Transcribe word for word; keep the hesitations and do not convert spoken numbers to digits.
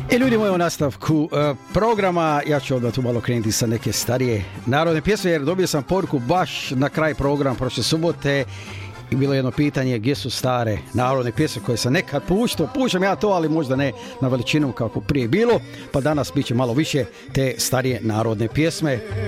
I ljudi moji, u nastavku uh, programa ja ću onda tu malo krenuti sa neke starije narodne pjesme, jer dobio sam poruku baš na kraj programa prošle subote i bilo jedno pitanje gdje su stare narodne pjesme koje sam nekad puštao. Puštam ja to, ali možda ne na veličinu kako prije bilo, pa danas bit će malo više te starije narodne pjesme.